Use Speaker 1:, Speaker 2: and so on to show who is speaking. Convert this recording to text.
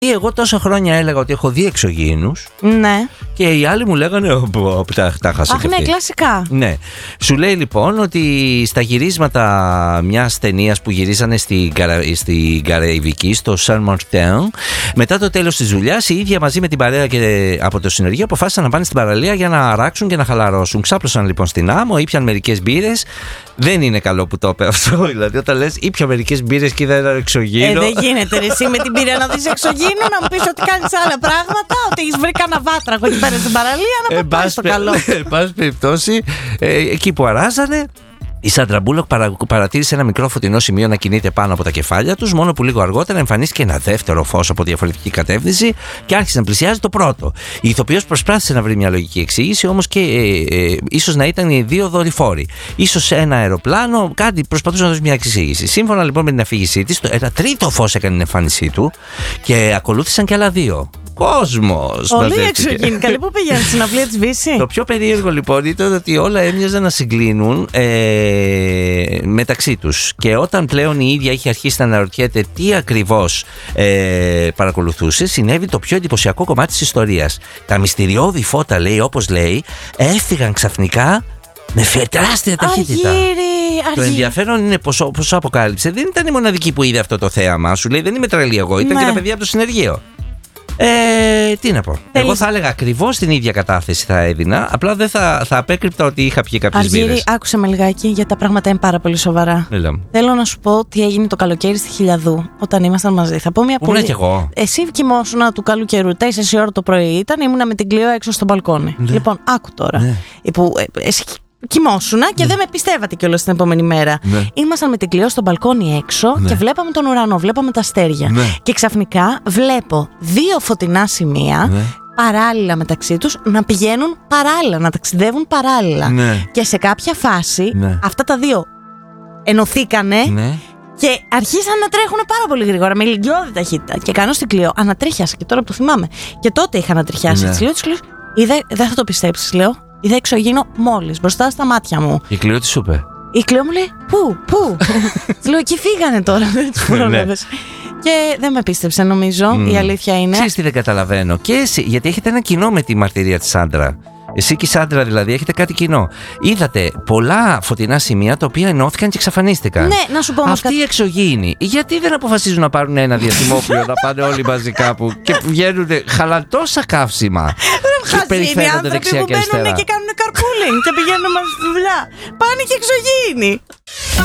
Speaker 1: Εγώ τόσα χρόνια έλεγα ότι έχω δει εξωγήινους.
Speaker 2: Ναι.
Speaker 1: Και οι άλλοι μου λέγανε τα χάσα.
Speaker 2: Αχ, ναι, κλασικά.
Speaker 1: Ναι. Σου λέει λοιπόν ότι στα γυρίσματα μιας ταινίας που γυρίζανε στην Καραϊβική, στο Saint Martin, μετά το τέλος της δουλειάς, η ίδια μαζί με την παρέα και από το συνεργείο αποφάσισαν να πάνε στην παραλία για να αράξουν και να χαλαρώσουν. Ξάπλωσαν λοιπόν στην άμμο, ήπιαν μερικές μπύρες. Δεν είναι καλό που το είπε αυτό. Δηλαδή, όταν λες ήπια μερικές μπύρες και είδα ένα εξωγήινο.
Speaker 2: Δεν γίνεται ρε, εσύ με την μπύρα να δεις εξωγήινο, να μου πεις ότι κάνεις άλλα πράγματα, ότι έχεις βρει κανένα βάτραχο εκεί πέρα στην παραλία, να πάει στο καλό.
Speaker 1: Εν πάση περιπτώσει, εκεί που αράζανε, η Σάντρα Μπούλοκ παρατήρησε ένα μικρό φωτεινό σημείο να κινείται πάνω από τα κεφάλια τους, μόνο που λίγο αργότερα εμφανίστηκε ένα δεύτερο φως από διαφορετική κατεύθυνση και άρχισε να πλησιάζει το πρώτο. Η ηθοποιός προσπάθησε να βρει μια λογική εξήγηση, όμως και ίσως να ήταν οι δύο δορυφόροι. Ίσως ένα αεροπλάνο, κάτι προσπαθούσε να δώσει μια εξήγηση. Σύμφωνα λοιπόν με την αφήγησή της, ένα τρίτο φως έκανε την εμφάνισή του και ακολούθησαν και άλλα δύο. Κόσμος.
Speaker 2: Πολύ εξωγήινη. Καλή που πήγαινε στην συναυλία της Βύση.
Speaker 1: Το πιο περίεργο λοιπόν ήταν ότι όλα έμοιαζαν να συγκλίνουν μεταξύ τους. Και όταν πλέον η ίδια είχε αρχίσει να αναρωτιέται τι ακριβώς παρακολουθούσε, συνέβη το πιο εντυπωσιακό κομμάτι της ιστορίας. Τα μυστηριώδη φώτα, λέει, όπως λέει, έφυγαν ξαφνικά με τεράστια ταχύτητα. Το ενδιαφέρον είναι πως αποκάλυψε. Δεν ήταν η μοναδική που είδε αυτό το θέαμα. Σου λέει, δεν είμαι τρελή εγώ. Ήταν και τα παιδιά από το συνεργείο. Τι να πω. Εγώ θα έλεγα ακριβώς την ίδια κατάθεση θα έδινα. Απλά δεν θα απέκρυπτα ότι είχα πιει κάποιες μπύρες.
Speaker 2: Αργύρη, άκουσε με λιγάκι, γιατί τα πράγματα είναι πάρα πολύ σοβαρά. Θέλω να σου πω τι έγινε το καλοκαίρι στη Χιλιαδού όταν ήμασταν μαζί. Θα πω μια πολύ.
Speaker 1: Κι εγώ.
Speaker 2: Εσύ κοιμόσουνα του καλού καιρού. 4 ώρα το πρωί ήταν, ήμουνα με την Κλειό έξω στο μπαλκόνι. Ναι. Λοιπόν, άκου τώρα. Ναι. Εσύ κοιμόσουνα και δεν με πιστεύατε κιόλας την επόμενη μέρα. Ναι. Ήμασταν με την Κλειό στο μπαλκόνι έξω και βλέπαμε τον ουρανό, βλέπαμε τα αστέρια. Ναι. Και ξαφνικά βλέπω 2 φωτεινά σημεία παράλληλα μεταξύ τους να πηγαίνουν παράλληλα, να ταξιδεύουν παράλληλα. Ναι. Και σε κάποια φάση αυτά τα 2 ενωθήκανε. Ναι. Και αρχίσαν να τρέχουν πάρα πολύ γρήγορα, με ηλικιώδη ταχύτητα. Και κάνω στην Κλειό, ανατρίχιασα και τώρα που θυμάμαι. Και τότε είχα ανατριχιάσει. Ναι. Της Κλειό, δεν θα το πιστέψεις, λέω. Είδα εξωγήινο μόλις μπροστά στα μάτια μου.
Speaker 1: Η Κλειό τι σου είπε?
Speaker 2: Η Κλειό μου λέει πού? Της λέω εκεί φύγανε τώρα, δεν τους πρόλαβες. Και δεν με πίστεψε, νομίζω, η αλήθεια είναι.
Speaker 1: Ξέρεις τι δεν καταλαβαίνω? Και εσύ, γιατί έχετε ένα κοινό με τη μαρτυρία της Σάντρα. Εσύ και η Σάντρα δηλαδή έχετε κάτι κοινό. Είδατε πολλά φωτεινά σημεία τα οποία ενώθηκαν και εξαφανίστηκαν.
Speaker 2: Ναι, να σου πω όμως.
Speaker 1: Αυτοί οι εξωγήινοι, γιατί δεν αποφασίζουν να πάρουν ένα διαστημόπλαιο, να πάνε όλοι μαζί κάπου και βγαίνουν χαλατόσα καύσιμα?
Speaker 2: Και περιφέρονται οι άνθρωποι που μπαίνουν και κάνουν καρπούλινγκ και πηγαίνουν μαζί στη δουλειά. Πάνε και εξωγήινοι.